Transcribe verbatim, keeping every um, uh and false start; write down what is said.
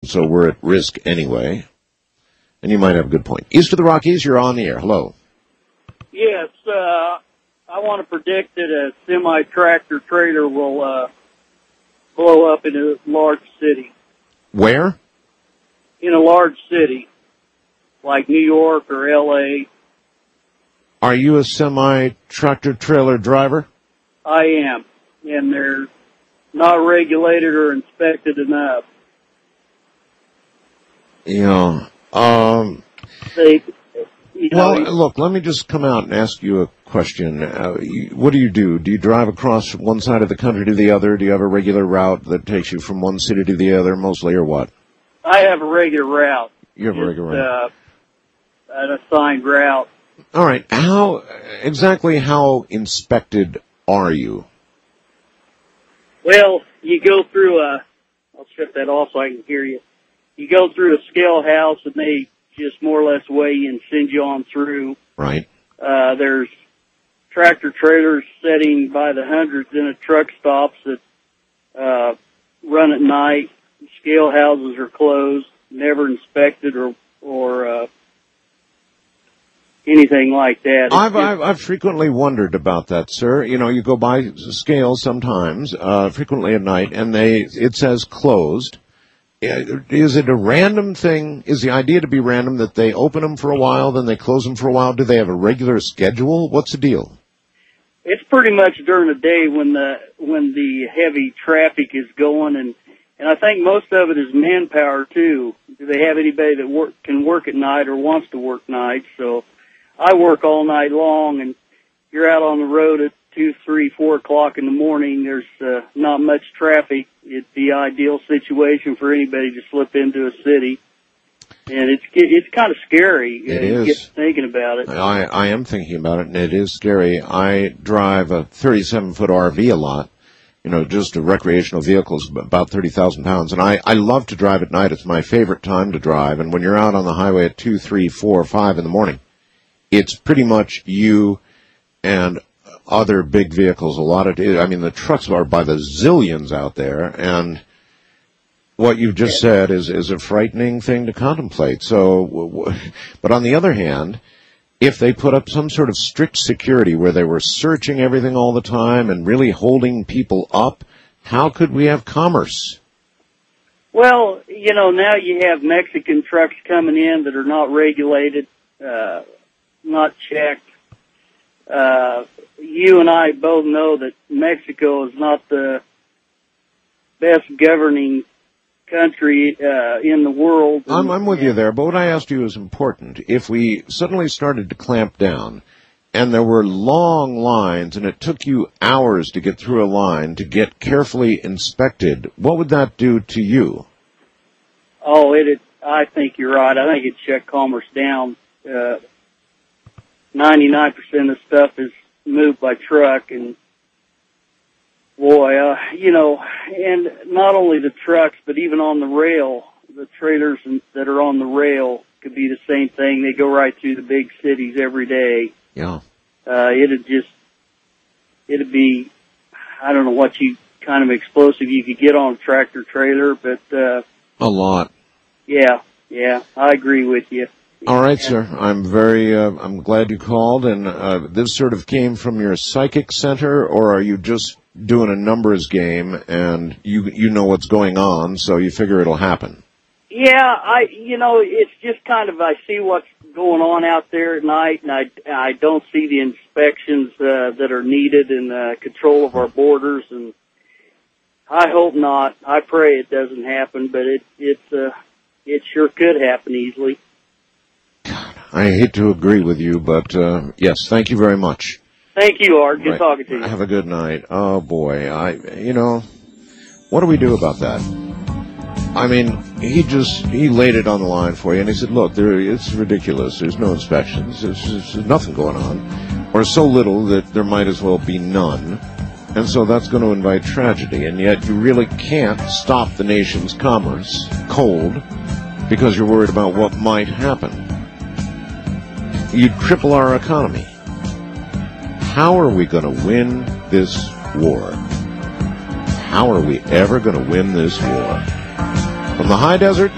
so we're at risk anyway. And you might have a good point. East of the Rockies, you're on the air. Hello. Yes, uh, I want to predict that a semi-tractor trailer will uh, blow up in a large city. Where? In a large city, like New York or L A. Are you a semi-tractor trailer driver? I am, and they're not regulated or inspected enough. Yeah. Um, they, you know, well, look, let me just come out and ask you a question. Uh, you, what do you do? Do you drive across from one side of the country to the other? Do you have a regular route that takes you from one city to the other mostly, or what? I have a regular route. You have a regular route. Uh, an assigned route. All right. How exactly how inspected are you? Well, you go through a, I'll shut that off so I can hear you. You go through a scale house and they just more or less weigh you and send you on through. Right. Uh, there's tractor trailers sitting by the hundreds in a truck stops that, uh, run at night. Scale houses are closed, never inspected or, or, uh, anything like that. I've, I've I've frequently wondered about that, sir. You know, you go by scales sometimes, uh, frequently at night, and they it says closed. Is it a random thing? Is the idea to be random that they open them for a while, then they close them for a while? Do they have a regular schedule? What's the deal? It's pretty much during the day when the when the heavy traffic is going, and and I think most of it is manpower too. Do they have anybody that work can work at night or wants to work nights? So I work all night long, and you're out on the road at two, three, four o'clock in the morning. There's uh, not much traffic. It's the ideal situation for anybody to slip into a city, and it's it's kind of scary. It uh, is. Get thinking about it. I I am thinking about it, and it is scary. I drive a thirty-seven foot R V a lot. You know, just a recreational vehicle is about thirty thousand pounds, and I I love to drive at night. It's my favorite time to drive, and when you're out on the highway at two, three, four, five in the morning, it's pretty much you and other big vehicles. A lot of, I mean, the trucks are by the zillions out there, and what you've just said is, is a frightening thing to contemplate. So, but on the other hand, if they put up some sort of strict security where they were searching everything all the time and really holding people up, how could we have commerce? Well, you know, now you have Mexican trucks coming in that are not regulated, uh, not checked. Uh, you and I both know that Mexico is not the best governing country uh, in the world. I'm, I'm with you there, but what I asked you is important. If we suddenly started to clamp down and there were long lines and it took you hours to get through a line to get carefully inspected, what would that do to you? Oh, it. I think you're right. I think it'd shut commerce down. Uh, ninety-nine percent of stuff is moved by truck, and boy, uh, you know, and not only the trucks, but even on the rail, the trailers that are on the rail could be the same thing. They go right through the big cities every day. Yeah. Uh, it'd just, it'd be, I don't know what you kind of explosive you could get on a tractor trailer, but, uh, a lot. Yeah, yeah, I agree with you. All right, sir. I'm very, uh, I'm glad you called, and uh, this sort of came from your psychic center, or are you just doing a numbers game and you you know what's going on, so you figure it'll happen? Yeah, I, you know, it's just kind of, I see what's going on out there at night, and I, I don't see the inspections uh, that are needed and uh, control of our borders, and I hope not. I pray it doesn't happen, but it, it's, uh, it sure could happen easily. I hate to agree with you, but uh, yes, thank you very much. Thank you, Art. Good right. talking to you. Have a good night. Oh boy, I, you know, what do we do about that? I mean, he just, he laid it on the line for you, and he said, look, there, it's ridiculous. There's no inspections. There's, there's nothing going on, or so little that there might as well be none. And so that's going to invite tragedy, and yet you really can't stop the nation's commerce cold because you're worried about what might happen. You'd cripple our economy. How are we going to win this war? How are we ever going to win this war? From the high desert